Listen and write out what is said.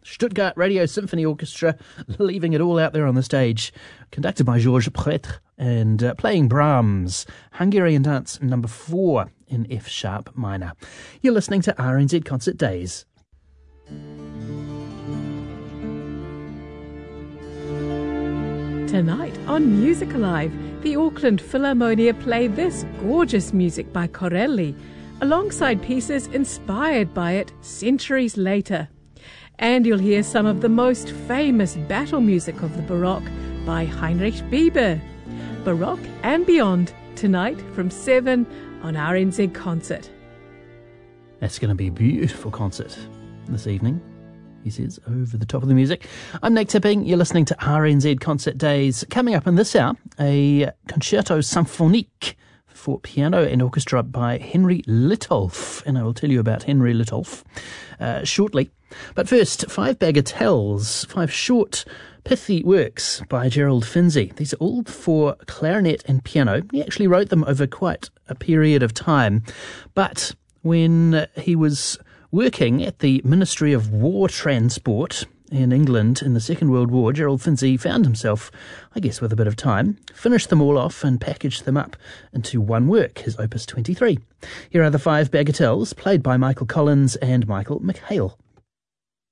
Stuttgart Radio Symphony Orchestra, leaving it all out there on the stage, conducted by Georges Prêtre, and playing Brahms, Hungarian Dance number 4 in F sharp minor. You're listening to RNZ Concert Days. Tonight on Music Alive, the Auckland Philharmonia play this gorgeous music by Corelli, alongside pieces inspired by it centuries later. And you'll hear some of the most famous battle music of the Baroque by Heinrich Bieber. Baroque and Beyond, tonight from 7 on RNZ Concert. That's going to be a beautiful concert this evening, he says, over the top of the music. I'm Nick Tipping. You're listening to RNZ Concert Days. Coming up in this hour, a Concerto Symphonique for piano and orchestra by Henry Litolff. And I will tell you about Henry Litolff shortly. But first, 5 bagatelles, 5 short, pithy works by Gerald Finzi. These are all for clarinet and piano. He actually wrote them over quite a period of time. But when he was working at the Ministry of War Transport in England in the Second World War, Gerald Finzi found himself, I guess with a bit of time, finished them all off and packaged them up into one work, his Opus 23. Here are the 5 bagatelles, played by Michael Collins and Michael McHale.